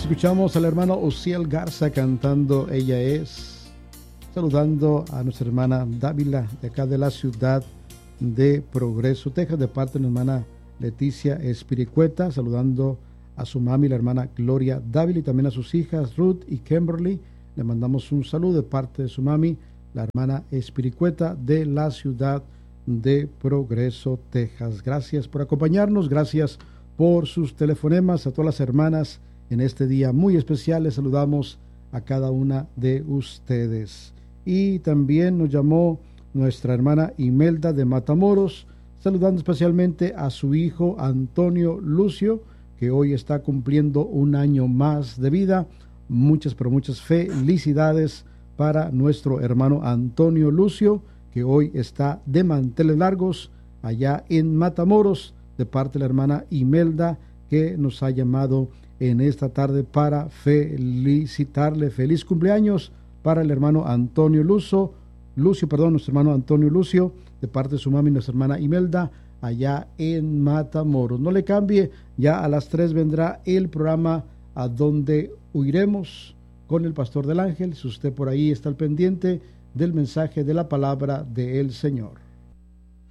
Escuchamos al hermano Osiel Garza cantando Ella es, saludando a nuestra hermana Dávila de acá de la ciudad de Progreso, Texas, de parte de la hermana Leticia Espiricueta, saludando a su mami, la hermana Gloria Dávila, y también a sus hijas Ruth y Kimberly. Le mandamos un saludo de parte de su mami, la hermana Espiricueta de la ciudad de Progreso, Texas. Gracias por acompañarnos, gracias por sus telefonemas. A todas las hermanas en este día muy especial les saludamos a cada una de ustedes. Y también nos llamó nuestra hermana Imelda de Matamoros, saludando especialmente a su hijo Antonio Lucio, que hoy está cumpliendo un año más de vida. Muchas, pero muchas felicidades para nuestro hermano Antonio Lucio, que hoy está de manteles largos allá en Matamoros, de parte de la hermana Imelda, que nos ha llamado en esta tarde para felicitarle. Feliz cumpleaños para el hermano Antonio Lucio, nuestro hermano Antonio Lucio, de parte de su mami, nuestra hermana Imelda, allá en Matamoros. No le cambie, ya a las 3 vendrá el programa A Donde Huiremos con el Pastor del Ángel. Si usted por ahí está al pendiente del mensaje de la palabra del Señor.